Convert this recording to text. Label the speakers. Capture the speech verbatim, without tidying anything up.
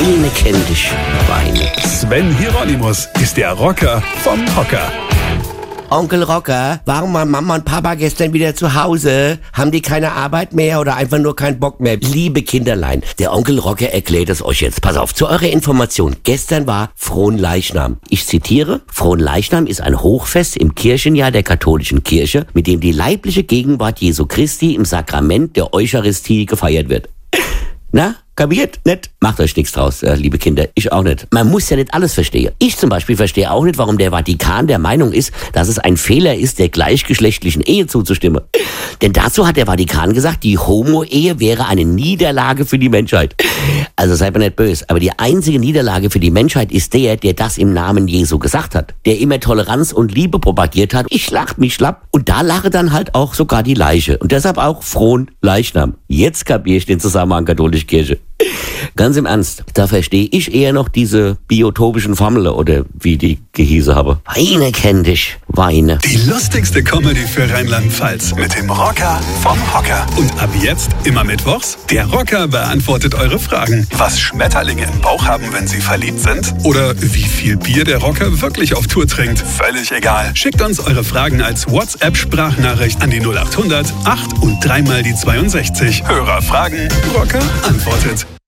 Speaker 1: Weine kennt dich, Weine.
Speaker 2: Sven Hieronymus ist der Rocker vom Hocker.
Speaker 1: Onkel Rocker, warum waren Mama und Papa gestern wieder zu Hause? Haben die keine Arbeit mehr oder einfach nur keinen Bock mehr? Liebe Kinderlein, der Onkel Rocker erklärt es euch jetzt. Pass auf, zu eurer Information. Gestern war Fronleichnam. Ich zitiere, Fronleichnam ist ein Hochfest im Kirchenjahr der katholischen Kirche, mit dem die leibliche Gegenwart Jesu Christi im Sakrament der Eucharistie gefeiert wird. Na, kapiert? Nicht? Macht euch nichts draus, äh, liebe Kinder. Ich auch nicht. Man muss ja nicht alles verstehen. Ich zum Beispiel verstehe auch nicht, warum der Vatikan der Meinung ist, dass es ein Fehler ist, der gleichgeschlechtlichen Ehe zuzustimmen. Denn dazu hat der Vatikan gesagt, die Homo-Ehe wäre eine Niederlage für die Menschheit. Also seid mir nicht böse, aber die einzige Niederlage für die Menschheit ist der, der das im Namen Jesu gesagt hat. Der immer Toleranz und Liebe propagiert hat. Ich lach mich schlapp. Und da lache dann halt auch sogar die Leiche. Und deshalb auch Fronleichnam. Jetzt kapiere ich den Zusammenhang katholische Kirche. Ganz im Ernst, da verstehe ich eher noch diese biotopischen Fammeln oder wie die gehießen habe. Weine kennt dich, Weine.
Speaker 2: Die lustigste Comedy für Rheinland-Pfalz mit dem Rocker vom Hocker. Und ab jetzt immer mittwochs, der Rocker beantwortet eure Fragen. Was Schmetterlinge im Bauch haben, wenn sie verliebt sind? Oder wie viel Bier der Rocker wirklich auf Tour trinkt? Völlig egal. Schickt uns eure Fragen als WhatsApp-Sprachnachricht an die null acht hundert acht und dreimal die zweiundsechzig. Hörer fragen, Rocker antwortet.